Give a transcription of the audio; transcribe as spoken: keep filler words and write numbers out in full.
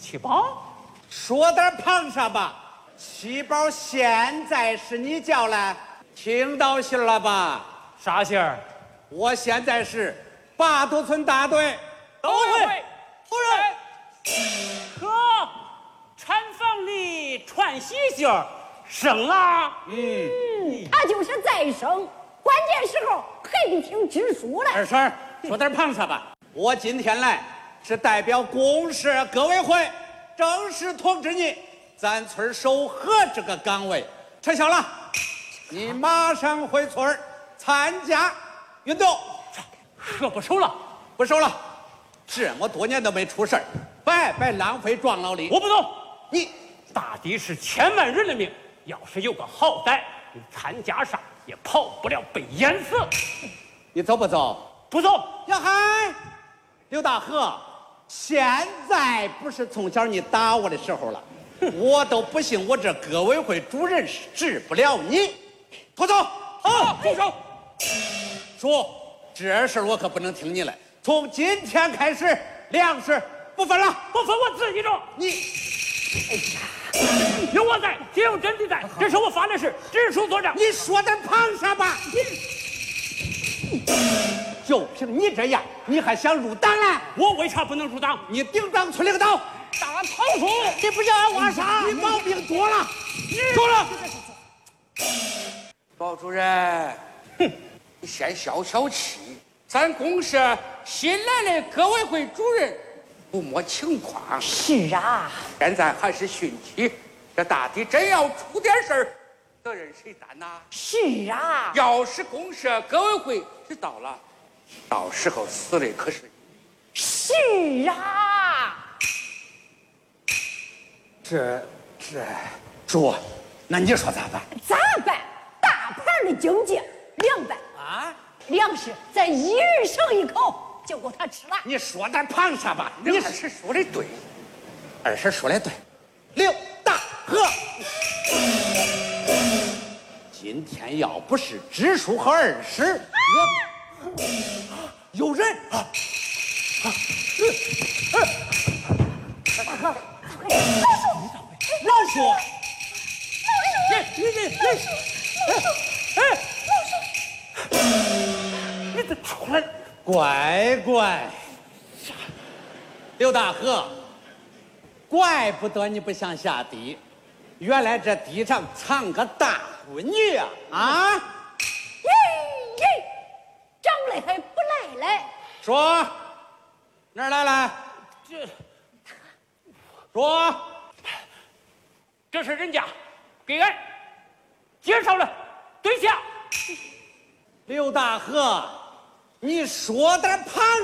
七宝， 说点旁啥吧？七宝现在是你叫来，听到信了吧？ 啥信儿？ 我现在是八渡村大队都会夫人。 呵，产房里传喜信儿，生了。 嗯， 他就是再生，关键时候还得听支书嘞。 二婶，说点旁啥吧？我今天来是代表公社革委会正式通知你，咱村守河这个岗位撤销了，你马上回村参加运动。 这不收了， 不收了，这么多年都没出事儿，白白浪费壮劳力。 我不走。 你大抵是千万人的命，要是有个好歹，你参加上也跑不了被淹死。 你走不走？ 不走。 呀嗨，刘大河，现在不是从小你打我的时候了，我都不信我这革委会主任治不了你。拖走！ 好，住手！ 说这事儿我可不能听你的，从今天开始粮食不分了， 不分我自己种。 你有我在，只有真的在。这是我发的誓，直属所长。 你说点旁啥吧？就凭你这样，你还想入党了？ 我为啥不能入党？ 你顶撞村领导， 大桃树， 你不是俺挖啥？你毛病多了，够了。 包主任，哼，你先消消气。咱公社新来的革委会主任不摸情况。 是啊， 现在还是汛期，这大抵真要出点事儿，责任谁担呐？ 是啊， 要是公社革委会知道了，到时候死的可是是啊。 这这主，那你说咋办？ 咋办？大盘的经济凉拌啊， 粮食在一日盛一口就够他吃了。 你说点旁啥吧？ 你二婶说的对， 二婶说的对。刘大河，今天要不是支书和二婶，我有人啊！老鼠， 你你你你，哎，你这出来， 乖乖，刘大河，怪不得你不想下地，原来这地上藏个大闺女呀！啊， 耶耶，长来还不赖来。 说哪儿来了？ 这说这是人家给俺介绍了对象。 刘大河，你说点旁